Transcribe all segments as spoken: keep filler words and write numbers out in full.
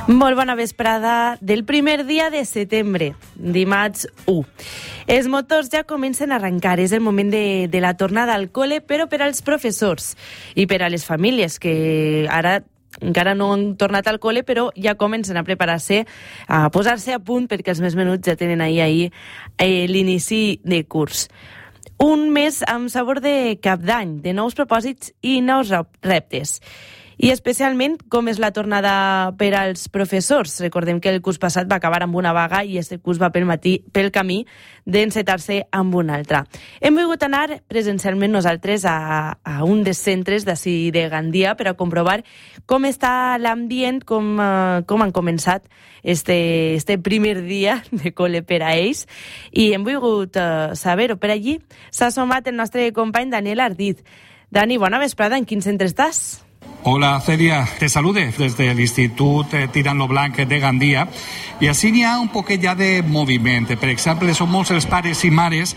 Molt bona vesprada del primer dia de setembre, dimarts u. Els motors ja comencen a arrencar, és el moment de, de la tornada al col·le, però per als professors i per a les famílies que ara encara no han tornat al col·le, però ja comencen a preparar-se, a posar-se a punt, perquè els més menuts ja tenen ahir, ahir eh, l'inici de curs. Un mes amb sabor de cap d'any, de nous propòsits i nous reptes. I especialment com és la tornada per als professors. Recordem que el curs passat va acabar amb una vaga i aquest curs va pel, matí, pel camí d'encetar-se amb una altra. Hem volgut anar presencialment nosaltres a, a un dels centres d'ací de Gandia per a comprovar com està l'ambient, com, uh, com han començat este, este primer dia de col·le per a ells. I hem volgut uh, saber-ho. Per allí s'ha sumat el nostre company Daniel Ardiz. Dani, bona vesprada. En quin centre estàs? Hola Celia, te salude desde el Institut Tirant lo Blanc de Gandia i així n'hi ha un poquet ja de moviment. Per exemple, són molts els pares i mares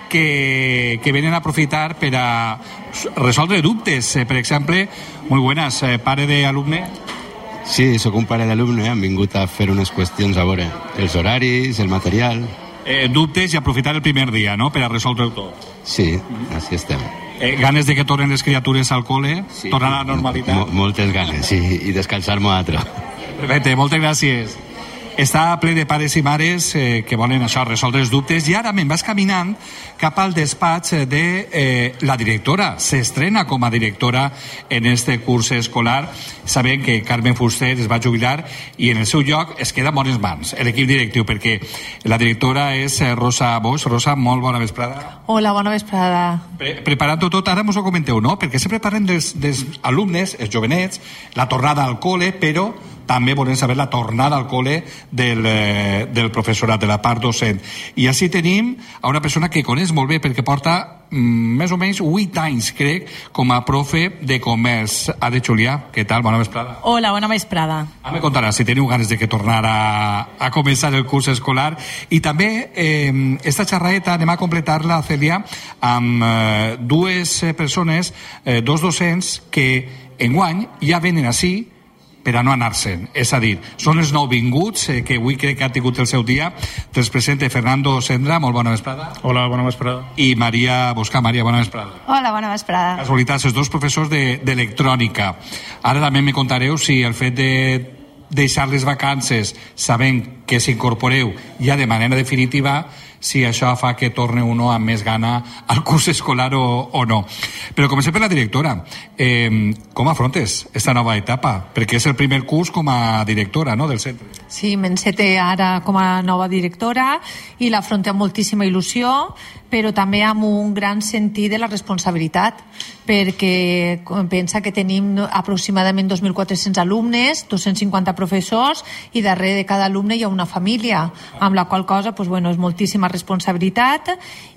que, que venen a aprofitar per a resoldre dubtes. Per exemple, muy buenas, pare d'alumne. Sí, sóc un pare d'alumne, hem vingut a fer unes qüestions a veure els horaris, el material. Eh, dubtes i aprofitar el primer dia, no?, per a resoldre-ho tot. Sí, així estem. Eh, ganes de que tornen les criatures al col·le, sí, tornar a la normalitat. Mo- moltes ganes, sí, i descansar-me a altre. Perfecte, moltes gràcies. Està ple de pares i mares eh, que volen això, resoldre els dubtes, i ara me'n vas caminant cap al despatx de eh, la directora. S'estrena com a directora en este curs escolar. Sabem que Carmen Fuster es va jubilar i en el seu lloc es queda en bones mans l'equip directiu, perquè la directora és Rosa Bosch. Rosa, molt bona vesprada. Hola, bona vesprada. Pre Preparant-ho tot, ara mos ho comenteu, no? Perquè sempre parlem dels, dels alumnes, els jovenets, la tornada al col·le, però també volem saber la tornada al col·le del, eh, del professorat, de la part docent. I així tenim a una persona que coneix molt bé perquè porta mm, més o menys vuit anys, crec, com a profe de comerç. Ade Julià, què tal? Bona vesprada. Hola, bona vesprada. Ara me contaràs si teniu ganes de que tornar a, a començar el curs escolar. I també eh, esta xerradeta anem a completar-la, Celia, amb eh, dues persones, eh, dos docents que enguany ja venen així per a no anar-se'n. És a dir, són els nouvinguts eh, que avui crec que ha tingut el seu dia. Te'ls presenta Fernando Sendra, molt bona vesprada. Hola, bona vesprada. I Maria Boscà. Maria, bona vesprada. Hola, bona vesprada. Casualitats, els dos professors d'electrònica. De, Ara també me contareu si el fet de deixar les vacances sabent que s'incorporeu ja de manera definitiva, si això fa que torne uno amb més gana al curs escolar o, o no. Però comencem per la directora. Eh, com afrontes esta nova etapa? Perquè és el primer curs com a directora, no?, del centre. Sí, m'encete ara com a nova directora i l'afronto amb moltíssima il·lusió, però també amb un gran sentit de la responsabilitat, perquè pensa que tenim aproximadament dos mil quatre-cents alumnes, dos-cents cinquanta professors, i darrere de cada alumne hi ha una família, amb la qual cosa pues, bueno, és moltíssima responsabilitat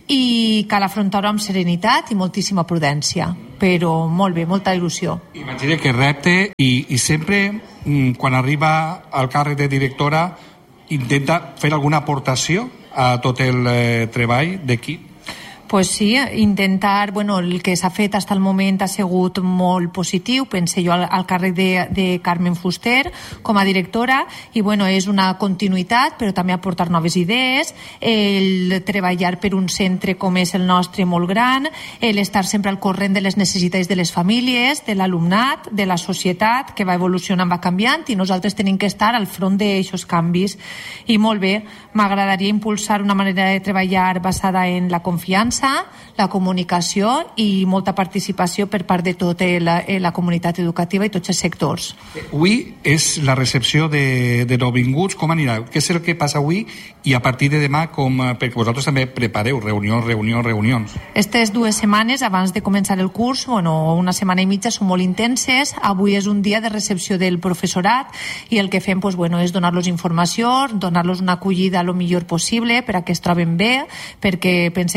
i cal afrontar-ho amb serenitat i moltíssima prudència, però molt bé, molta il·lusió. Imagina que repte i, i sempre quan arriba al càrrec de directora intenta fer alguna aportació a tot el eh, treball d'equip. Pues sí, intentar, bueno, el que s'ha fet fins al moment ha sigut molt positiu, pense jo al, al càrrec de, de Carmen Fuster com a directora, i bueno, és una continuïtat, però també aportar noves idees, el treballar per un centre com és el nostre molt gran, el estar sempre al corrent de les necessitats de les famílies, de l'alumnat, de la societat, que va evolucionant, va canviant, i nosaltres tenim que estar al front d'aixos canvis. I molt bé, m'agradaria impulsar una manera de treballar basada en la confiança, la comunicació i molta participació per part de tota la, la comunitat educativa i tots els sectors. Avui és la recepció de, de nouvinguts. Com anirà? Què és el que passa avui? I a partir de demà, com, perquè vosaltres també prepareu reunions, reunions, reunions. Aquestes dues setmanes abans de començar el curs, bueno, una setmana i mitja, són molt intenses. Avui és un dia de recepció del professorat i el que fem pues, bueno, és donar-los informació, donar-los una acollida lo millor possible per a que es troben bé, perquè pense que el primer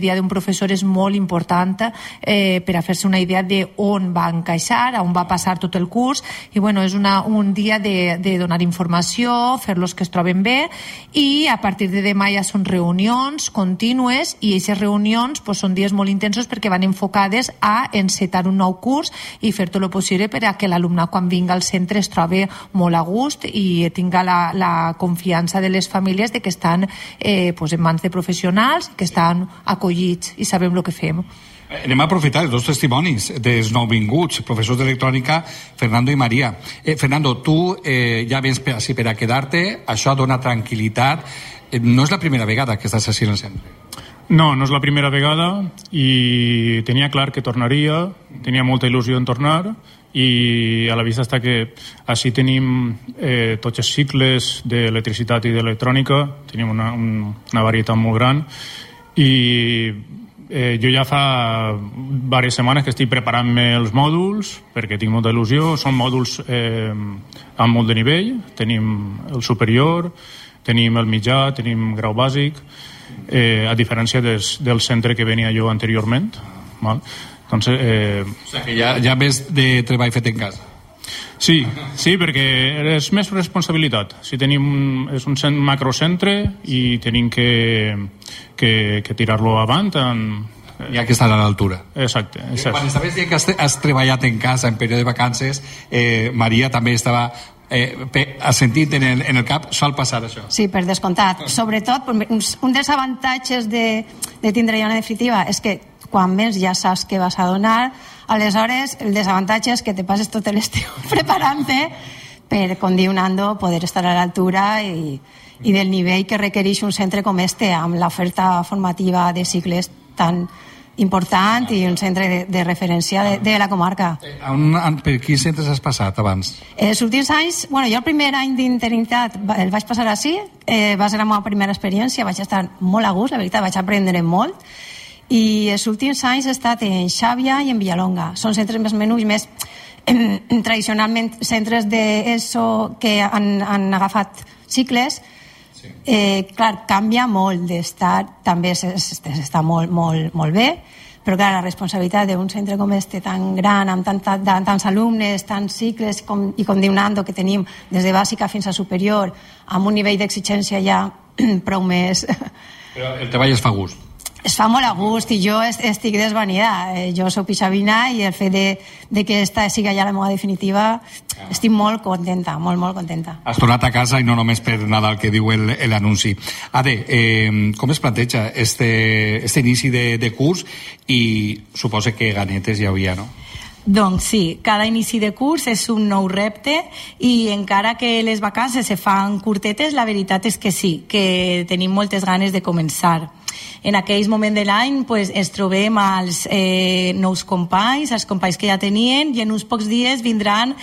dia d'un professor és molt important eh, per a fer-se una idea de on va encaixar, on va passar tot el curs, i bueno, és una, un dia de, de donar informació, fer-los que es troben bé, i a partir de demà ja són reunions contínues, i aquestes reunions pues, són dies molt intensos perquè van enfocades a encetar un nou curs i fer tot el possible per a que l'alumne quan vinga al centre es trobi molt a gust i tinga la, la confiança de les famílies de que estan eh, pues, en mans de professionals, que estan acollits i sabem el que fem. Anem a aprofitar els dos testimonis dels nouvinguts, professors d'electrònica, Fernando i Maria. Eh, Fernando, tu eh, ja vens per, així per a quedar-te, això dona tranquil·litat. Eh, no és la primera vegada que estàs així en el centre. No, no és la primera vegada i tenia clar que tornaria, tenia molta il·lusió en tornar, i a la vista està que així tenim eh, tots els cicles d'electricitat i d'electrònica, tenim una, un, una varietat molt gran, i eh, jo ja fa diverses setmanes que estic preparant-me els mòduls perquè tinc molta il·lusió. Són mòduls eh, amb molt de nivell, tenim el superior, tenim el mitjà, tenim grau bàsic, eh, a diferència des, del centre que venia jo anteriorment, val? Entonces, eh... O sea, que ja, ja ves de treball fet en casa. Sí, sí, perquè és més responsabilitat. Si tenim, és un macrocentre i tenim que, que, que tirar-lo avant. En... Ja que estar a l'altura. Exacte. Quan estaves dient que has, has treballat en casa en període de vacances, eh, Maria també estava eh, assentint en el, en el cap, sol passar això. Sí, per descomptat. Sobretot, un, un dels avantatges de, de tindre ja una definitiva és que quan vens ja saps què vas a donar. Aleshores, el desavantatge és que te passes tot l'estiu preparant-te per, com diu Nando, poder estar a l'altura i, i del nivell que requereix un centre com este, amb l'oferta formativa de cicles tan important i un centre de, de referència de, de la comarca. On, per quins centres has passat abans? Els últims anys, bueno, jo el primer any d'interinitat el vaig passar així, eh, va ser la meva primera experiència, vaig estar molt a gust, la veritat, vaig aprendre molt, i els últims anys he estat en Xàbia i en Villalonga. Són centres més menuts, més eh, tradicionalment centres d'ESO que han, han agafat cicles. Sí. Eh, clar, canvia molt d'estar, també s'està molt, molt, molt bé, però clar, la responsabilitat d'un centre com este tan gran, amb tanta, tants alumnes, tants cicles, com, i com diu Nando, que tenim des de bàsica fins a superior, amb un nivell d'exigència ja prou més... Però el treball es fa gust. Es fa molt a gust i jo estic desvanida. Jo soc pixavina i el fet de, de que esta siga ja la meva definitiva, estic molt contenta, molt, molt contenta. Has tornat a casa i no només per Nadal, que diu l'anunci. Ade, eh, com es planteja este, este inici de, de curs? I suposo que ganetes hi havia, no? Doncs sí, cada inici de curs és un nou repte i encara que les vacances se fan curtetes, la veritat és que sí, que tenim moltes ganes de començar. En aquell moment de l'any pues, ens trobem als eh, nous companys, els companys que ja tenien, i en uns pocs dies vindran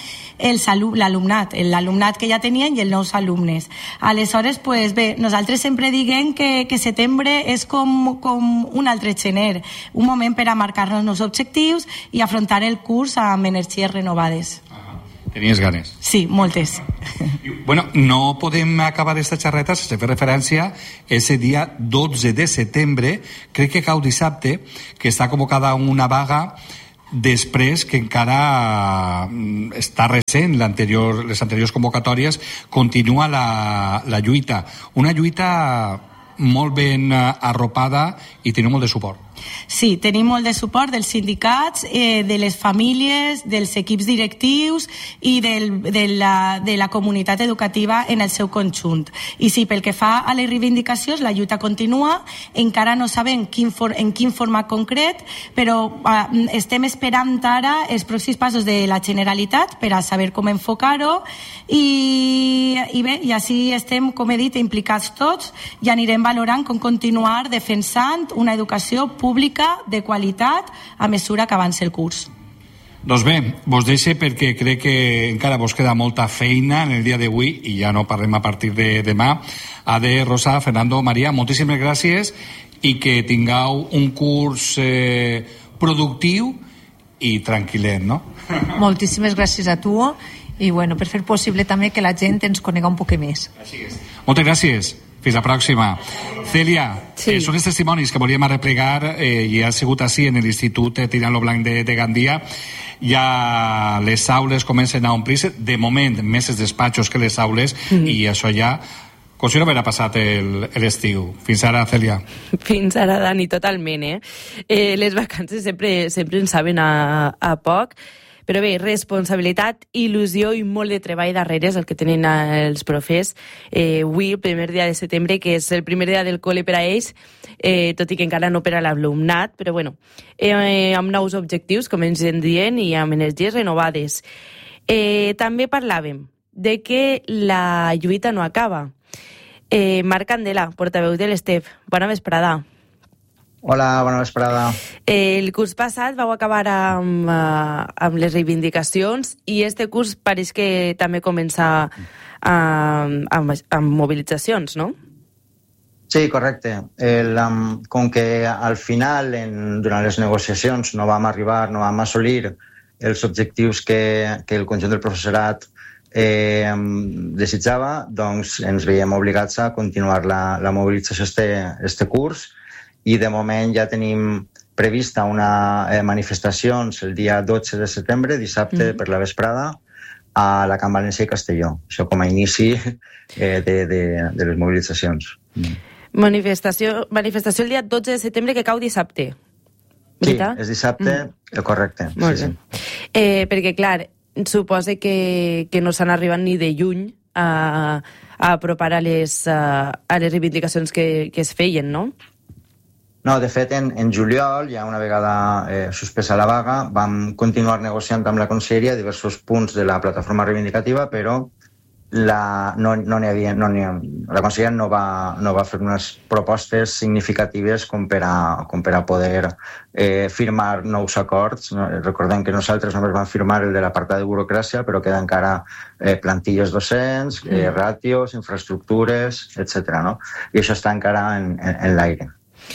l'alumnat, l'alumnat que ja tenien i els nous alumnes. Aleshores, pues, bé, nosaltres sempre diguem que, que setembre és com, com un altre gener, un moment per a marcar-nos els objectius i afrontar el curs amb energies renovades. Tenies ganes? Sí, moltes. Bueno, no podem acabar aquesta xerreta sense fer referència ese dia dotze de setembre, crec que cau dissabte, que està convocada una vaga després que encara està recent l'anterior, les anteriors convocatòries, continua la, la lluita. Una lluita molt ben arropada i tenim molt de suport. Sí, tenim molt de suport dels sindicats, eh, de les famílies, dels equips directius i del, de, la, de la comunitat educativa en el seu conjunt. I sí, pel que fa a les reivindicacions, la lluita continua, encara no sabem quin for, en quin format concret, però eh, estem esperant ara els pròxims passos de la Generalitat per a saber com enfocar-ho i, i bé, i així estem, com he dit, implicats tots i anirem valorant com continuar defensant una educació pública de qualitat a mesura que avança el curs. Doncs bé, vos deixe perquè crec que encara vos queda molta feina en el dia d'avui i ja no parlem a partir de demà. Ade, Rosa, Fernando, Maria, moltíssimes gràcies i que tingueu un curs eh, productiu i tranquil·let, no? Moltíssimes gràcies a tu i bueno, per fer possible també que la gent ens conega un poc més. Així és. Moltes gràcies. Fins la pròxima. Cèlia, Sí. eh, són els testimonis que volíem arreplegar eh, i ha sigut així en l'Institut eh, Tirant lo Blanc de, de Gandia. Ja les aules comencen a omplir-se, de moment més els despatxos que les aules, mm. i això ja com si no haguera passat el- l'estiu. Fins ara, Cèlia. Fins ara, Dani, totalment, eh? eh les vacances sempre, sempre en saben a, a poc, però bé, responsabilitat, il·lusió i molt de treball darrere és el que tenen els profes. Eh, avui, el primer dia de setembre, que és el primer dia del col·le per a ells, eh, tot i que encara no per a l'alumnat, però bueno, eh, amb nous objectius, com ens en dient, i amb energies renovades. Eh, també parlàvem de que la lluita no acaba. Eh, Marc Candela, portaveu de l'Estep, bona vesprada. Hola, bona vesprada. Eh, el curs passat vau acabar amb, uh, amb les reivindicacions i este curs pareix que també comença amb, amb, amb mobilitzacions, no? Sí, correcte. El, um, com que al final, en, durant les negociacions, no vam arribar, no vam assolir els objectius que, que el conjunt del professorat eh, desitjava, doncs ens veiem obligats a continuar la, la mobilització este, este curs, i de moment ja tenim prevista una eh, manifestacions el dia dotze de setembre, dissabte, mm. per la vesprada, a la Camp Valencià i Castelló. Això com a inici eh, de, de, de les mobilitzacions. Mm. Manifestació, manifestació el dia dotze de setembre que cau dissabte. Sí, veritat? és dissabte, mm. correcte. Molt sí, bé. sí. Eh, perquè, clar, suposa que, que no s'han arribat ni de lluny a, a apropar a les, a, a les reivindicacions que, que es feien, no? No, de fet, en, en juliol, ja una vegada eh, suspesa la vaga, vam continuar negociant amb la conselleria diversos punts de la plataforma reivindicativa, però la, no n'hi no havia, no n'hi, la conselleria no va, no va fer unes propostes significatives com per a, com per a poder eh, firmar nous acords. No? Recordem que nosaltres només vam firmar el de l'apartat de burocràcia, però queda encara eh, plantilles docents, eh, ràtios, infraestructures, etcètera. No? I això està encara en, en, en l'aire.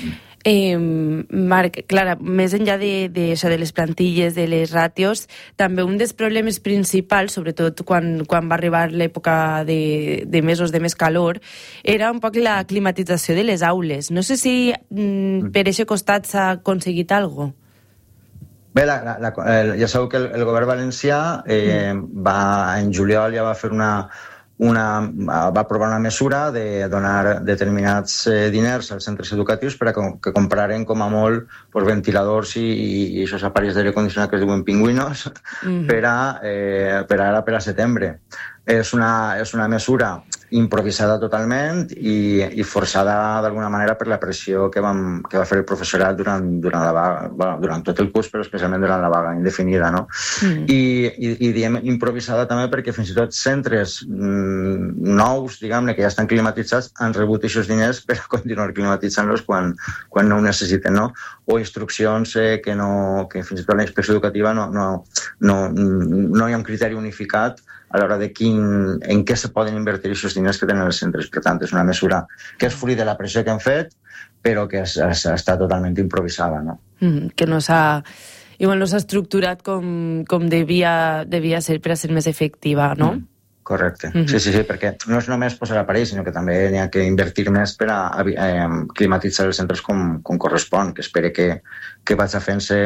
Eh, Marc, clar, més enllà de, de, això, de les plantilles, de les ràtios, també un dels problemes principals, sobretot quan, quan va arribar l'època de, de mesos de més calor, era un poc la climatització de les aules. No sé si mm, per aquest costat s'ha aconseguit alguna cosa. Bé, la, la, la, el, ja sabeu que el, el govern valencià eh, va, en juliol ja va fer una, una, va aprovar una mesura de donar determinats eh, diners als centres educatius per a que, que compraren com a molt pues, ventiladors i, i, i aquests aparells d'aire condicionat que es diuen pingüinos mm-hmm. per, a, eh, per ara, per a setembre. És una, és una mesura improvisada totalment i, i forçada d'alguna manera per la pressió que, vam, que va fer el professorat durant, durant, la vaga, bueno, durant tot el curs, però especialment durant la vaga indefinida. No? Mm. I, i, I diem improvisada també perquè fins i tot centres mm, nous, diguem-ne, que ja estan climatitzats, han rebut aquests diners per continuar climatitzant-los quan, quan no ho necessiten. No? O instruccions eh, que, no, que fins i tot la inspecció educativa no, no, no, no hi ha un criteri unificat a l'hora de quin, en què se poden invertir aquests diners que tenen els centres. Per tant, és una mesura que és fruit de la pressió que han fet, però que es, es, està totalment improvisada. No? Mm, que no s'ha, igual no s'ha estructurat com, com devia, devia ser per a ser més efectiva, no? Mm, correcte. Mm-hmm. Sí, sí, sí, perquè no és només posar aparells, sinó que també n'hi ha que invertir més per a, a, a climatitzar els centres com, com correspon, que espere que, que vagi fent-se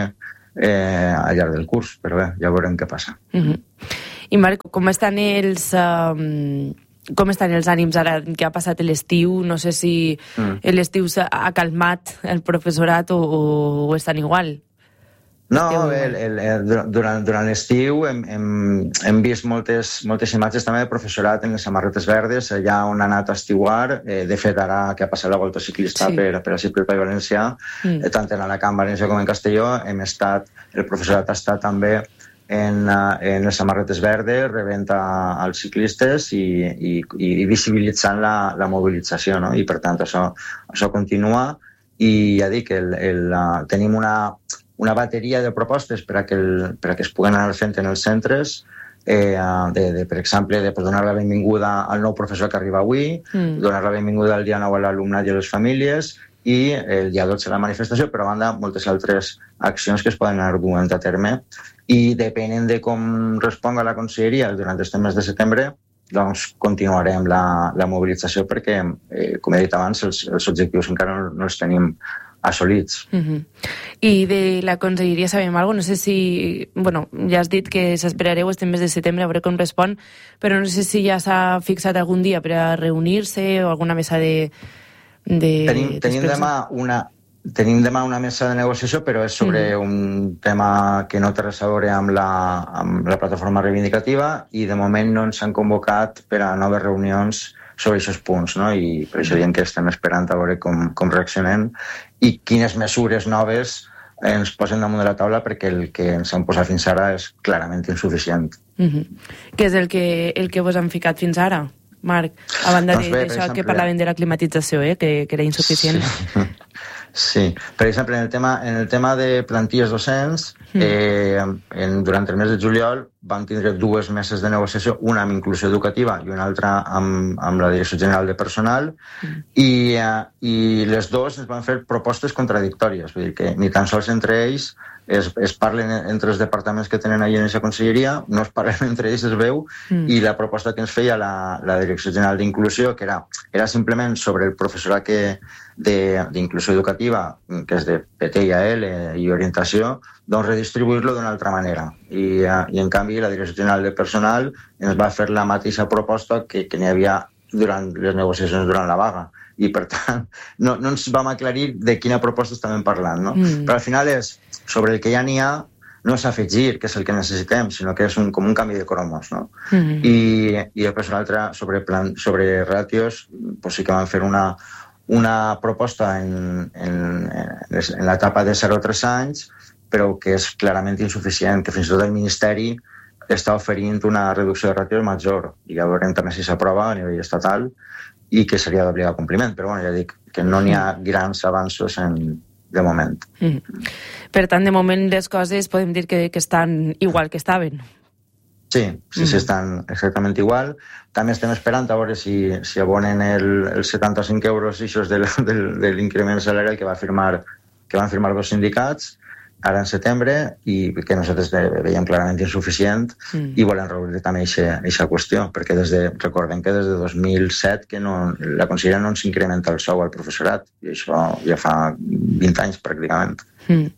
eh, al llarg del curs, però bé, ja veurem què passa. Mm-hmm. I Marc, com estan els um, com estan els ànims ara que ha passat l'estiu? No sé si mm. l'estiu ha calmat el professorat o, o estan igual. No, el, el, el, durant, durant l'estiu hem, hem, hem vist moltes, moltes imatges també de professorat en les samarretes verdes, allà on ha anat a estiuar. Eh, de fet, ara que ha passat la volta ciclista sí. per, per a Ciutat i Valencià, mm. eh, tant en Alacant, València com en Castelló, hem estat, el professorat ha estat també en, en les samarretes verdes, rebent als ciclistes i, i, i visibilitzant la, la mobilització, no? I per tant això, això continua i ja dic, el, el, uh, tenim una, una bateria de propostes per a que, el, per a que es puguen anar fent en els centres, eh, de, de, per exemple, de pues, donar la benvinguda al nou professor que arriba avui, mm. donar la benvinguda el dia nou a l'alumnat i a les famílies, i el dia dotze la manifestació, però a banda moltes altres accions que es poden anar duent a terme i depenent de com responga la conselleria durant aquest mes de setembre, doncs continuarem la, la mobilització perquè, eh, com he dit abans, els, els objectius encara no, no els tenim assolits. Uh-huh. I de la conselleria sabem alguna cosa? No sé si... Bueno, ja has dit que s'esperareu este mes de setembre a veure com respon, però no sé si ja s'ha fixat algun dia per a reunir-se o alguna mesa de... de tenim, tenim demà una... Tenim demà una mesa de negociació, però és sobre mm. un tema que no té res a veure amb la, amb la plataforma reivindicativa i de moment no ens han convocat per a noves reunions sobre aquests punts, no? I per això diem que estem esperant a veure com, com reaccionem i quines mesures noves ens posen damunt de la taula, perquè el que ens han posat fins ara és clarament insuficient. Mm-hmm. Què és el que, el que vos han ficat fins ara, Marc? A banda doncs bé, d'això exemple... que parlaven de la climatització, eh? que, que era insuficient. Sí. Sí, per exemple, en el tema, en el tema de plantilles docents, mm. eh, en, durant el mes de juliol vam tindre dues meses de negociació, una amb inclusió educativa i una altra amb, amb la Direcció General de Personal, mm. i, eh, i les dues ens van fer propostes contradictòries, vull dir que ni tan sols entre ells es, es parlen entre els departaments que tenen allà en aquesta conselleria, no es parlen entre ells, es veu, mm. i la proposta que ens feia la, la Direcció General d'Inclusió, que era, era simplement sobre el professorat que d'inclusió educativa, que és de P T i A L i orientació, doncs redistribuir-lo d'una altra manera. I, i en canvi la Direcció General de Personal ens va fer la mateixa proposta que, que n'hi havia durant les negociacions durant la vaga. I per tant, no, no ens vam aclarir de quina proposta estàvem parlant, no? Mm. Però al final és sobre el que ja n'hi ha, no és afegir, que és el que necessitem, sinó que és un, com un canvi de cromos, no? Mm. I, i després una altra sobre, plan, sobre ràtios, pues sí que vam fer una una proposta en, en, en l'etapa de zero a tres anys, però que és clarament insuficient, que fins i tot el Ministeri està oferint una reducció de ràtios major, i ja veurem també si s'aprova a nivell estatal i que seria d'obligat compliment, però bueno, ja dic que no n'hi ha grans avanços en, de moment. Mm. Per tant, de moment les coses podem dir que, que estan igual que estaven. Sí, sí, sí, estan exactament igual. També estem esperant a veure si, si abonen el, els setanta-cinc euros eixos de, de, de l'increment salarial que, va firmar, que van firmar els sindicats ara en setembre i que nosaltres veiem clarament insuficient mm. i volem reobrir també aquesta qüestió, perquè des de, recordem que des de dos mil set que no, la conselleria no ens incrementa el sou al professorat, i això ja fa vint anys pràcticament. Mm.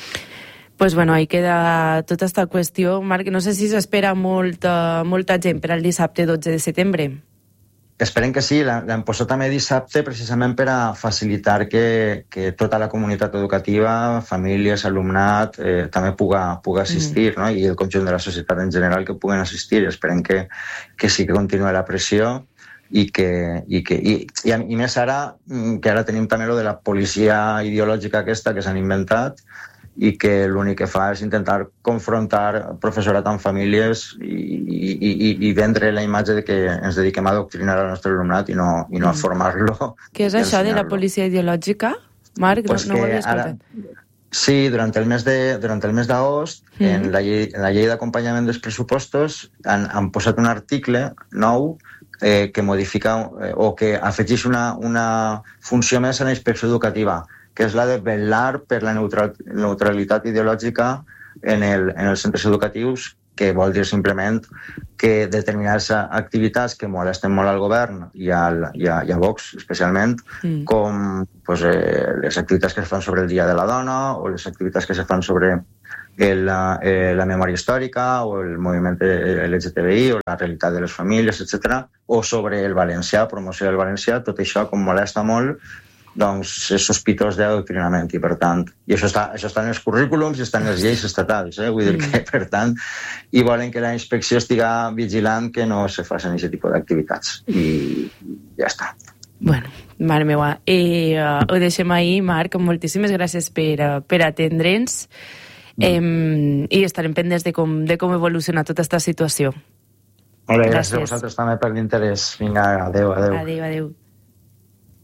Pues bueno, ahí queda tota esta qüestió. Marc, no sé si s'espera molta, molta gent per al dissabte dotze de setembre. Esperem que sí, l'hem posat també dissabte precisament per a facilitar que, que tota la comunitat educativa, famílies, alumnat, eh, també puga, puga assistir, mm. no? I el conjunt de la societat en general que puguen assistir. Esperem que, que sí que continuï la pressió i que, i, que i, i, i més ara, que ara tenim també lo de la policia ideològica aquesta que s'han inventat, i que l'únic que fa és intentar confrontar professorat amb famílies i, i, i, i vendre la imatge de que ens dediquem a adoctrinar al nostre alumnat i no, i no a formar-lo. Què és això de la policia ideològica? Marc, pues no, no ho havia escoltat. Ara, sí, durant el mes de, durant el mes d'agost, mm. en la llei, en la llei d'acompanyament dels pressupostos, han, han posat un article nou eh, que modifica eh, o que afegeix una, una funció més a la inspecció educativa, que és la de vetllar per la neutral, neutralitat ideològica en, el, en els centres educatius, que vol dir simplement que determinades activitats que molesten molt al govern i, al, i, a, i a Vox especialment, mm. com pues, eh, les activitats que es fan sobre el Dia de la Dona o les activitats que se fan sobre el, eh, la memòria històrica o el moviment L G T B I o la realitat de les famílies, etcètera, o sobre el valencià, promoció del valencià, tot això com molesta molt, doncs és sospitós d'adoctrinament i per tant, i això està, això està en els currículums i està en les lleis estatals, eh? Vull dir que per tant, i volen que la inspecció estiga vigilant que no se facin aquest tipus d'activitats i ja està. Bueno, mare meua, eh, uh, ho deixem ahir, Marc, moltíssimes gràcies per, uh, per atendre'ns eh, i estarem pendents de com, de com evoluciona tota aquesta situació. Molt bé, gràcies, gràcies a vosaltres també per l'interès. Vinga, adeu, adeu. Adeu, adeu.